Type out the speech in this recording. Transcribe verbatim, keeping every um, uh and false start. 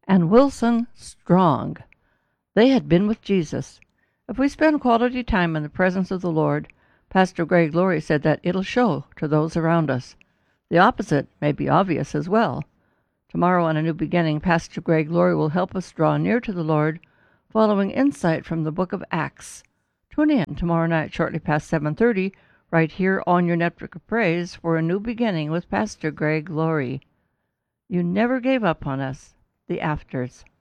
and Wilson Strong. They had been with Jesus. If we spend quality time in the presence of the Lord, Pastor Greg Laurie said that it'll show to those around us. The opposite may be obvious as well. Tomorrow on A New Beginning, Pastor Greg Laurie will help us draw near to the Lord, following insight from the book of Acts. Tune in tomorrow night shortly past seven thirty, right here on your Network of Praise for A New Beginning with Pastor Greg Laurie. You never gave up on us, the Afters.